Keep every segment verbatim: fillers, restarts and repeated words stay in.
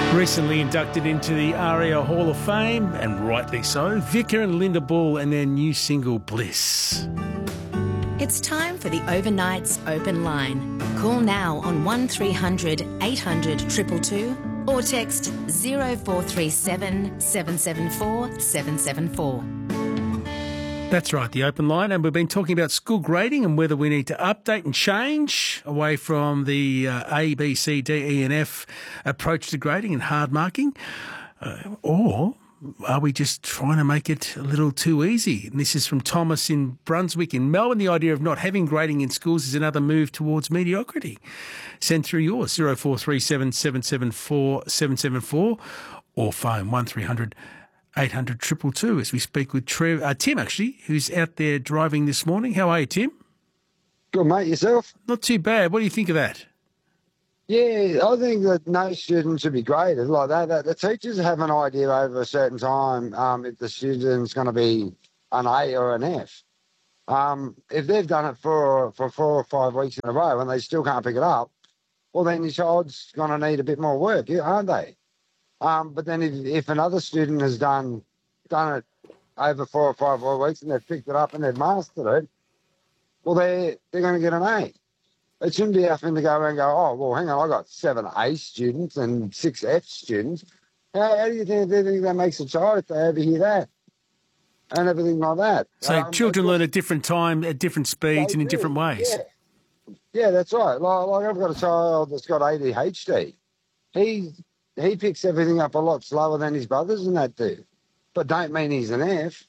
Recently inducted into the ARIA Hall of Fame, and rightly so, Vicar and Linda Bull and their new single, Bliss. It's time for the Overnights Open Line. Call now on one three hundred eight hundred two two two or text zero four three seven seven seven four seven seven four. That's right, the open line, and we've been talking about school grading and whether we need to update and change away from the uh, A, B, C, D, E and F approach to grading and hard marking, uh, or are we just trying to make it a little too easy? And this is from Thomas in Brunswick in Melbourne. The idea of not having grading in schools is another move towards mediocrity. Send through yours, zero four three seven seven seven four seven seven four, or phone one three hundred eight hundred two two two as we speak with Trev, uh, Tim, actually, who's out there driving this morning. How are you, Tim? Good, mate. Yourself? Not too bad. What do you think of that? Yeah, I think that no student should be graded like that. that the teachers have an idea over a certain time um, if the student's going to be an A or an F. Um, if they've done it for, for four or five weeks in a row and they still can't pick it up, well, then your child's going to need a bit more work, aren't they? Um, but then if, if another student has done done it over four or five more weeks and they've picked it up and they've mastered it, well, they're, they're going to get an A. It shouldn't be having to go around and go, oh, well, hang on, I got seven A students and six F students. How, how do you think, do you think that makes a child if they overhear that? And everything like that. So um, children learn at different time, at different speeds and in different ways. Yeah, yeah that's right. Like, like I've got a child that's got A D H D. He, he picks everything up a lot slower than his brothers and that do. But don't mean he's an F.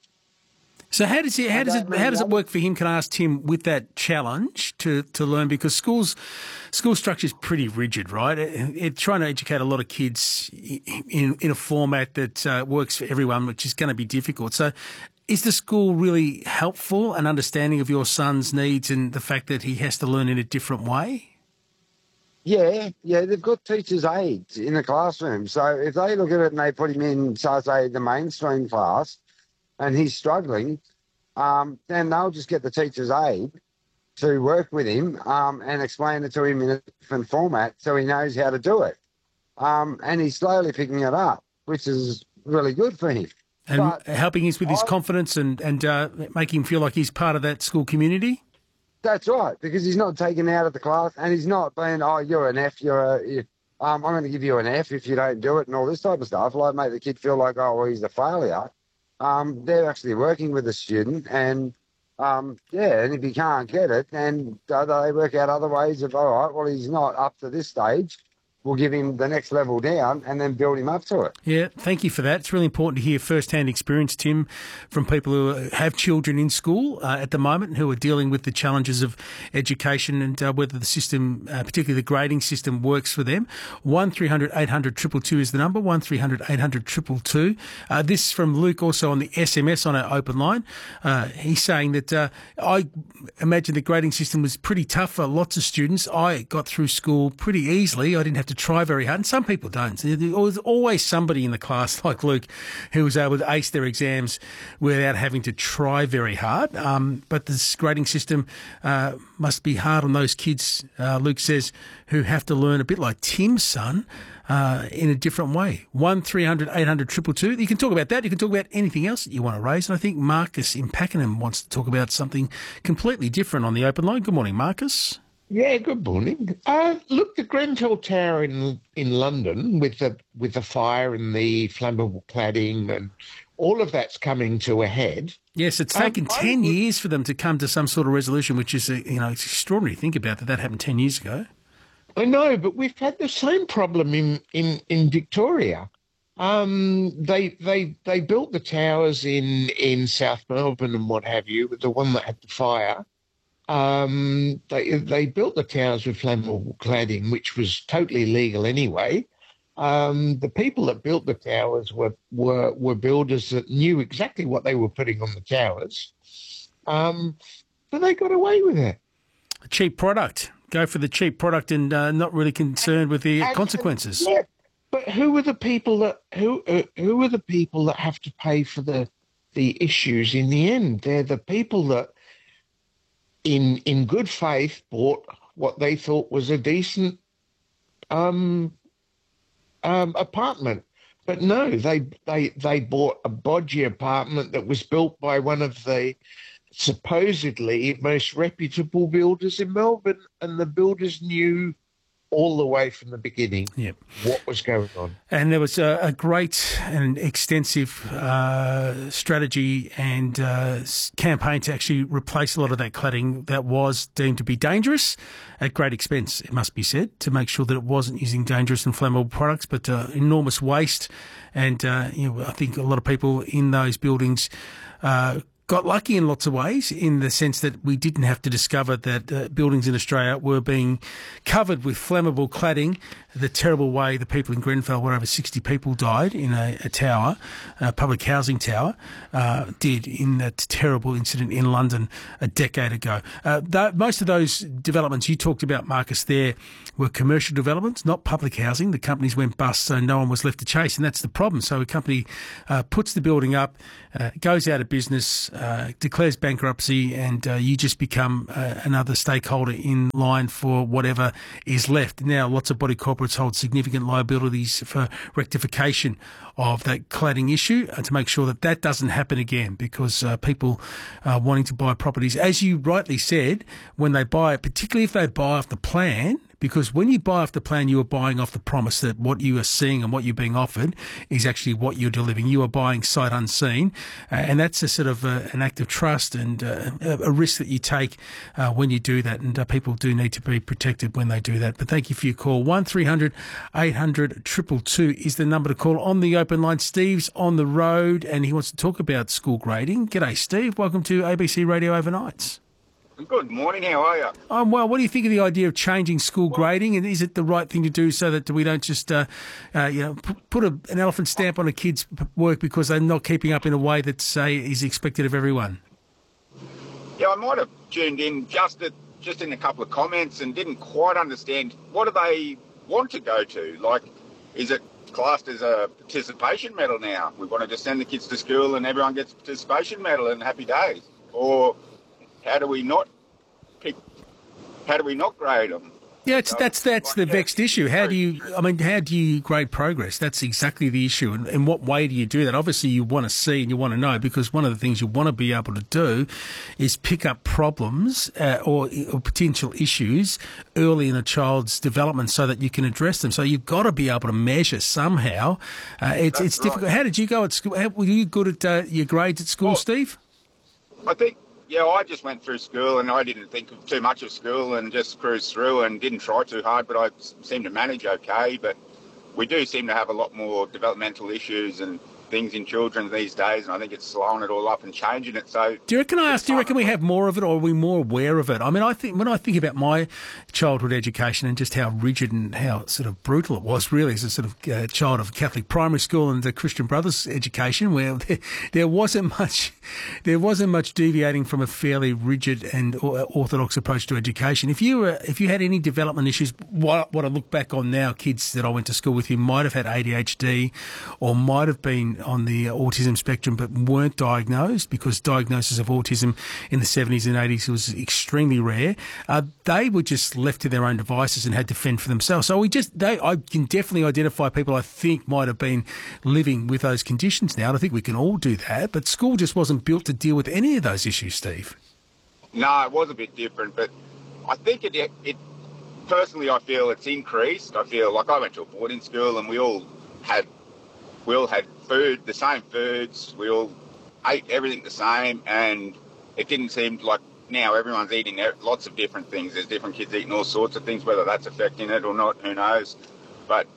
So how does it how does it how does it work for him? Can I ask Tim with that challenge to, to learn, because schools school structure is pretty rigid, right? It, it, trying to educate a lot of kids in in a format that uh, works for everyone, which is going to be difficult. So, is the school really helpful and understanding of your son's needs and the fact that he has to learn in a different way? Yeah, yeah, they've got teachers' aides in the classroom. So if they look at it and they put him in, so say, the mainstream class, and he's struggling, um, then they'll just get the teacher's aide to work with him um, and explain it to him in a different format so he knows how to do it. Um, and he's slowly picking it up, which is really good for him. And but helping us with his I, confidence and, and uh, making him feel like he's part of that school community? That's right, because he's not taken out of the class and he's not being, oh, you're an F, you're a, you, um, I'm going to give you an F if you don't do it and all this type of stuff, like make the kid feel like, oh, well, he's a failure. Um, they're actually working with the student and, um, yeah, and if he can't get it, then they work out other ways of, all right, well, he's not up to this stage. We'll give him the next level down and then build him up to it. Yeah, thank you for that. It's really important to hear first-hand experience, Tim, from people who have children in school uh, at the moment and who are dealing with the challenges of education and uh, whether the system, uh, particularly the grading system, works for them. one three hundred eight hundred two two two is the number, one three hundred eight hundred two two two. Uh, this from Luke also on the S M S on our open line. Uh, he's saying that uh, I imagine the grading system was pretty tough for lots of students. I got through school pretty easily. I didn't have to try very hard, and some people don't. There was always somebody in the class like Luke who was able to ace their exams without having to try very hard. Um, but this grading system uh, must be hard on those kids, uh, Luke says, who have to learn a bit like Tim's son uh, in a different way. one three hundred eight hundred two two two. You can talk about that. You can talk about anything else that you want to raise. And I think Marcus in Pakenham wants to talk about something completely different on the open line. Good morning, Marcus. Yeah, good morning. Uh, look, the Grenfell Tower in in London with the with the fire and the flammable cladding and all of that's coming to a head. Yes, it's taken um, ten would, years for them to come to some sort of resolution, which is, a, you know, it's extraordinary to think about that that happened ten years ago. I know, but we've had the same problem in in in Victoria. Um, they they they built the towers in in South Melbourne and what have you, the one that had the fire. Um, they they built the towers with flammable cladding, which was totally legal anyway. Um, the people that built the towers were, were were builders that knew exactly what they were putting on the towers, um, but they got away with it. A cheap product. Go for the cheap product and uh, not really concerned with the and, consequences. And, yeah, but who are the people that who uh, who are the people that have to pay for the the issues in the end? They're the people that, in in good faith, bought what they thought was a decent um, um, apartment. But no, they they they bought a bodgy apartment that was built by one of the supposedly most reputable builders in Melbourne, and the builders knew all the way from the beginning yep. what was going on. And there was a, a great and extensive uh, strategy and uh, campaign to actually replace a lot of that cladding that was deemed to be dangerous at great expense, it must be said, to make sure that it wasn't using dangerous and flammable products, but uh, enormous waste. And uh, you know, I think a lot of people in those buildings uh, got lucky in lots of ways, in the sense that we didn't have to discover that uh, buildings in Australia were being covered with flammable cladding the terrible way the people in Grenfell, where over sixty people died in a, a tower, a public housing tower, uh, did in that terrible incident in London a decade ago. Uh, th- most of those developments you talked about, Marcus, there were commercial developments, not public housing. The companies went bust, so no one was left to chase, and that's the problem. So a company uh, puts the building up, uh, goes out of business, uh, declares bankruptcy, and uh, you just become uh, another stakeholder in line for whatever is left. Now, lots of body corporates hold significant liabilities for rectification of that cladding issue, and to make sure that that doesn't happen again, because uh, people uh, wanting to buy properties, as you rightly said, when they buy it, particularly if they buy off the plan, because when you buy off the plan, you are buying off the promise that what you are seeing and what you're being offered is actually what you're delivering. You are buying sight unseen, uh, and that's a sort of uh, an act of trust and uh, a risk that you take uh, when you do that, and uh, people do need to be protected when they do that. But thank you for your call. one three hundred eight hundred two two two is the number to call on the open line. Steve's on the road and he wants to talk about school grading. G'day, Steve. Welcome to A B C Radio Overnights. Good morning, how are you? Um, well, what do you think of the idea of changing school grading, and is it the right thing to do so that we don't just, uh, uh, you know, p- put a, an elephant stamp on a kid's work because they're not keeping up in a way that, say, is expected of everyone? Yeah, I might have tuned in just at, just in a couple of comments and didn't quite understand what do they want to go to. Like, is it classed as a participation medal now? We want to just send the kids to school and everyone gets a participation medal and happy days, or how do we not pick? How do we not grade them? Yeah, it's, that's that's the vexed issue. How do you? I mean, how do you grade progress? That's exactly the issue. And in what way do you do that? Obviously, you want to see and you want to know, because one of the things you want to be able to do is pick up problems uh, or, or potential issues early in a child's development so that you can address them. So you've got to be able to measure somehow. Uh, it's That's it's difficult. right. How did you go at school? How, were you good at uh, your grades at school, Well, Steve? I think. Yeah, I just went through school and I didn't think of too much of school and just cruised through and didn't try too hard, but I seemed to manage okay. But we do seem to have a lot more developmental issues and things in children these days, and I think it's slowing it all up and changing it. So, do you reckon? I ask. Do you reckon we have more of it, or are we more aware of it? I mean, I think when I think about my childhood education and just how rigid and how sort of brutal it was, really, as a sort of uh, child of Catholic primary school and the Christian Brothers education, where there, there wasn't much, there wasn't much deviating from a fairly rigid and orthodox approach to education. If you were, if you had any development issues, what, what I look back on now, kids that I went to school with who might have had A D H D or might have been on the autism spectrum but weren't diagnosed, because diagnosis of autism in the seventies and eighties was extremely rare. Uh, they were just left to their own devices and had to fend for themselves. So we just, they, I can definitely identify people I think might have been living with those conditions now. And I think we can all do that, but school just wasn't built to deal with any of those issues, Steve. No, it was a bit different, but I think it, it, it personally, I feel it's increased. I feel like I went to a boarding school and we all had We all had food, the same foods. We all ate everything the same, and it didn't seem like now everyone's eating lots of different things. There's different kids eating all sorts of things, whether that's affecting it or not, who knows. But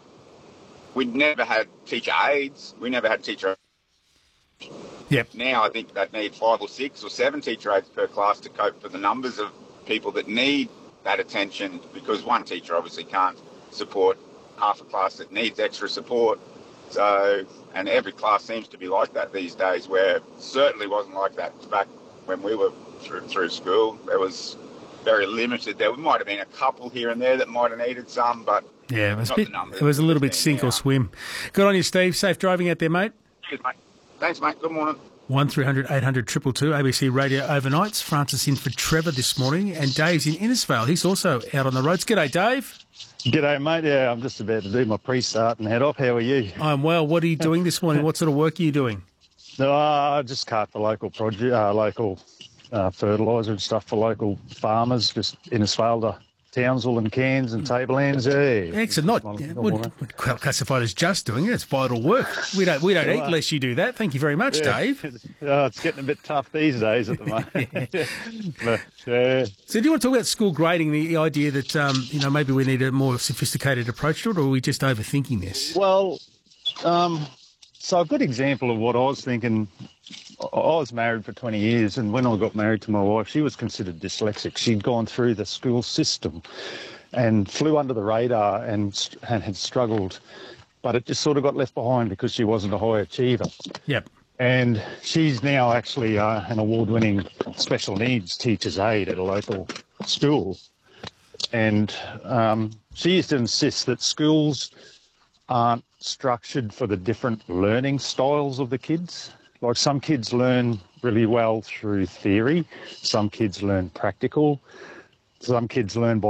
we never had teacher aides. We never had teacher aides. Yep. Now I think they need five or six or seven teacher aides per class to cope for the numbers of people that need that attention, because one teacher obviously can't support half a class that needs extra support. So, and every class seems to be like that these days, where it certainly wasn't like that back when we were through, through school. There was very limited. There might have been a couple here and there that might have needed some, but yeah, it was, not bit, the numbers it was a little bit seen sink now. or swim. Good on you, Steve. Safe driving out there, mate. Cheers, mate. Thanks, mate. Good morning. one three hundred eight hundred two two two, A B C Radio Overnights. Francis in for Trevor this morning, and Dave's in Innisfail. He's also out on the roads. G'day, Dave. G'day, mate. Yeah, I'm just about to do my pre-start and head off. How are you? I'm well. What are you doing this morning? What sort of work are you doing? No, I just cart for local produce, uh, local uh, fertiliser and stuff for local farmers, just Innisfail, Townsville and Cairns and Tablelands. Yeah. Excellent. Not Not- would, would classified as just doing it. It's vital work. We don't we don't eat unless you do that. Thank you very much, Yeah. Dave. Oh, it's getting a bit tough these days at the moment. but, uh, So, do you want to talk about school grading? The idea that um, you know maybe we need a more sophisticated approach to it, or are we just overthinking this? well, um, so a good example of what I was thinking. I I was married for twenty years, and when I got married to my wife, she was considered dyslexic. She'd gone through the school system and flew under the radar and, and had struggled, but it just sort of got left behind because she wasn't a high achiever. Yep. And she's now actually uh, an award-winning special needs teacher's aide at a local school. And um, she used to insist that schools aren't structured for the different learning styles of the kids. Like some kids learn really well through theory, some kids learn practical, some kids learn by